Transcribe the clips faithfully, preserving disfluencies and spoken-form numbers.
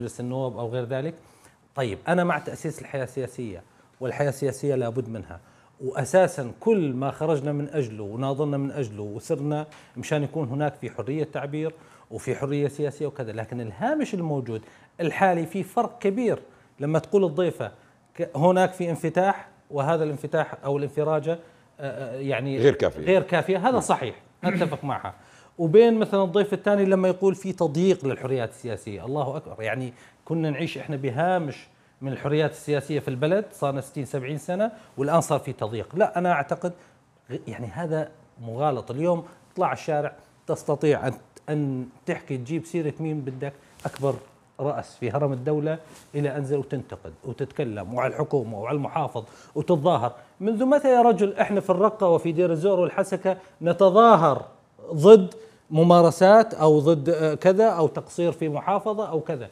مجلس النواب أو غير ذلك. طيب أنا مع تأسيس الحياة السياسية، والحياة السياسية لابد منها، وأساسا كل ما خرجنا من أجله وناضلنا من أجله وسرنا مشان يكون هناك في حرية تعبير وفي حرية سياسية وكذا. لكن الهامش الموجود الحالي في فرق كبير. لما تقول الضيفة هناك في انفتاح، وهذا الانفتاح أو الانفراجة يعني غير كافية غير كافية، هذا صحيح أتفق معها. وبين مثلا الضيف الثاني لما يقول في تضييق للحريات السياسية، الله أكبر، يعني كنا نعيش إحنا بهامش من الحريات السياسية في البلد، صارنا ستين سبعين سنة والآن صار في تضييق. لا، أنا أعتقد يعني هذا مغالط. اليوم تطلع الشارع تستطيع أن أن تحكي تجيب سيرة مين بدك، أكبر رأس في هرم الدولة إلى أنزل وتنتقد وتتكلم وعلى الحكومة وعلى المحافظ وتتظاهر. منذ متى يا رجل إحنا في الرقة وفي دير الزور والحسكة نتظاهر ضد ممارسات أو ضد كذا أو تقصير في محافظة أو كذا؟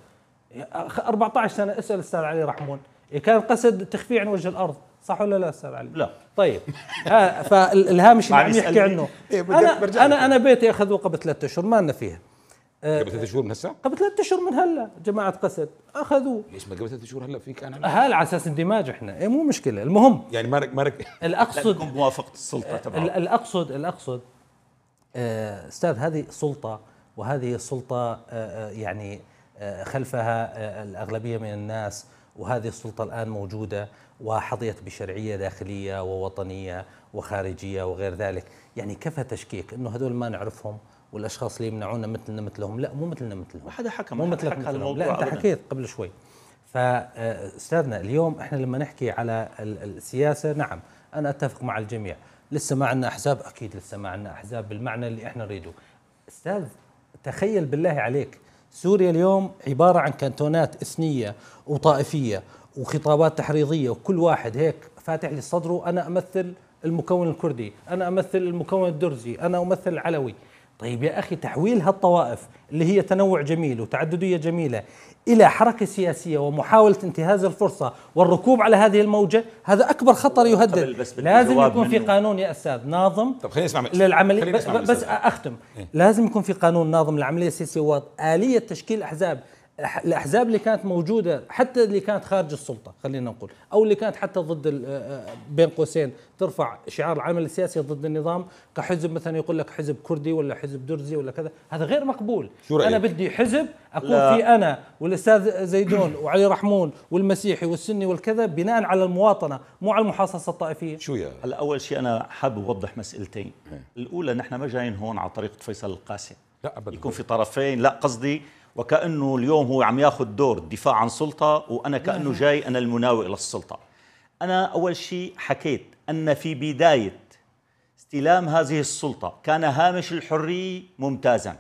أربعة عشر سنة. اسأل الأستاذ علي رحمون، كان قصد تخفيه عن وجه الأرض، صح ولا لا أستاذ علي؟ لا. طيب فالهامش اللي عم يحكي عنه، أنا أنا أنا بيتي أخذوه قبل ثلاثة أشهر ما لنا فيها. قبل ثلاث شهور من هسه؟ قبل ثلاث اشهر من هلا جماعه قسد اخذوه. ليش ما قبل ثلاث شهور هلا في كان هلا على اساس اندماج احنا، إيه مو مشكله. المهم يعني ما رك ما رك الاقصد بموافقه السلطه تبعه. الاقصد الاقصد آه استاذ، هذه سلطه، وهذه السلطه آه يعني آه خلفها آه الاغلبيه من الناس، وهذه السلطه الان موجوده وحظيت بشرعيه داخليه ووطنيه وخارجيه وغير ذلك. يعني كفى تشكيك انه هذول ما نعرفهم والاشخاص اللي يمنعونا مثلنا مثلهم. لا، مو مثلنا مثلهم، ما حدا حكى، مو مثلك مثلهم. لا، انت حكيت قبل شوي. فاستاذنا اليوم احنا لما نحكي على السياسه، نعم انا اتفق مع الجميع، لسه ما عندنا احزاب، اكيد لسه ما عندنا احزاب بالمعنى اللي احنا نريده. استاذ تخيل بالله عليك، سوريا اليوم عباره عن كانتونات اثنيه وطائفيه وخطابات تحريضيه، وكل واحد هيك فاتح لي صدره، انا امثل المكون الكردي، انا امثل المكون الدرزي، انا امثل العلوي. طيب يا أخي، تحويل هالطوائف اللي هي تنوع جميل وتعددية جميلة إلى حركة سياسية ومحاولة انتهاز الفرصة والركوب على هذه الموجة، هذا أكبر خطر يهدد. لازم يكون في قانون يا أستاذ ناظم. طب خلينا نسمع للعملية، بس, بس أختم. إيه؟ لازم يكون في قانون ناظم للعملية السياسية وآلية تشكيل الأحزاب. الأحزاب اللي كانت موجودة، حتى اللي كانت خارج السلطة خلينا نقول، أو اللي كانت حتى ضد بين قوسين ترفع شعار العمل السياسي ضد النظام، كحزب مثلا يقول لك حزب كردي ولا حزب درزي ولا كذا، هذا غير مقبول. أنا بدي حزب أكون لا. في أنا والأستاذ زيدون وعلي رحمون والمسيحي والسني والكذا، بناء على المواطنة مو على المحاصصة الطائفية. شو يا هلا أول شيء أنا حابب أوضح مسألتين. الأولى نحن ما جايين هون على طريقة فيصل القاسم، لا أبدا يكون في طرفين، لا قصدي وكأنه اليوم هو عم ياخذ دور الدفاع عن سلطة وأنا كأنه جاي أنا المناوئ للسلطة. أنا أول شيء حكيت أن في بداية استلام هذه السلطة كان هامش الحرية ممتازا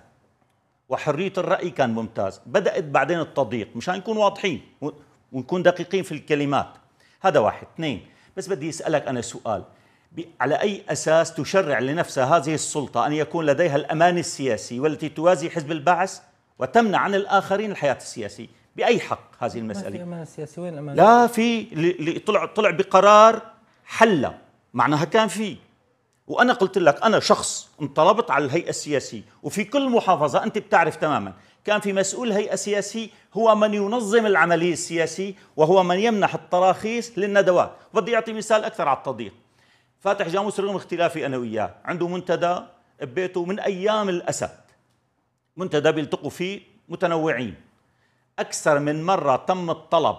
وحرية الرأي كان ممتاز، بدأت بعدين التضييق، مشان نكون واضحين ونكون دقيقين في الكلمات. هذا واحد. اثنين، بس بدي أسألك أنا سؤال، على أي أساس تشرع لنفسها هذه السلطة أن يكون لديها الأمان السياسي والتي توازي حزب البعث وتمنع عن الآخرين الحياة السياسية؟ بأي حق هذه المسألة؟ ما في أمان سياسي. وين الأمان؟ لا، في اللي طلع طلع بقرار حل معناها كان في. وأنا قلت لك أنا شخص انطلبت على الهيئة السياسية، وفي كل محافظة أنت بتعرف تماما كان في مسؤول هيئة سياسي هو من ينظم العملية السياسية وهو من يمنح التراخيص للندوات. بدي أعطي مثال أكثر على التضييق. فاتح جاموس رغم اختلافي أنا وياه عنده منتدى ببيته من أيام الأسد، منتدى بيلتقوا فيه متنوعين. أكثر من مرة تم الطلب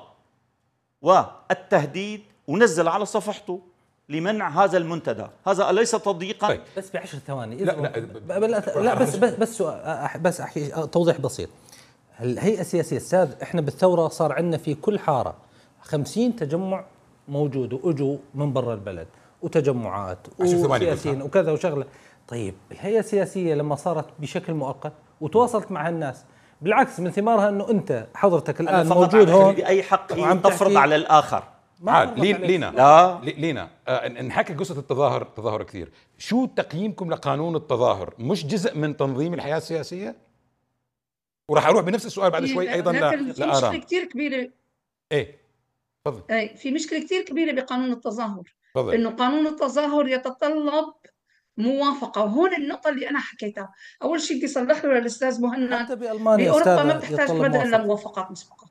والتهديد ونزل على صفحته لمنع هذا المنتدى. هذا أليس تضييقا؟ طيب بس بعشر ثواني. لا لا, لا بس بس بس بس أحكي توضيح بسيط. الهيئة السياسية أستاذ، إحنا بالثورة صار عندنا في كل حارة خمسين تجمع موجود، وأجوا من برا البلد وتجمعات وسياسيين وكذا وشغلة. طيب الهيئة السياسية لما صارت بشكل مؤقت وتواصلت مع الناس، بالعكس من ثمارها انه انت حضرتك الان موجود هون باي حق تفرض على الاخر. لينا لينا لا لينا آه نحكي قصه التظاهر. التظاهر كثير. شو تقييمكم لقانون التظاهر؟ مش جزء من تنظيم الحياه السياسيه؟ وراح اروح بنفس السؤال بعد شوي ايضا. لا في مشكله كثير كبيره. ايه تفضل. اي في مشكله كثير كبيره بقانون التظاهر. فضل. انه قانون التظاهر يتطلب موافقة. وهون النقطة اللي أنا حكيتها. أول شيء بدي أصلح له للأستاذ مهند، حتى بألمانيا بأوروبا ما أستاذة بتحتاج يتطلب أبدا إلا موافقة. موافقات مسبقة.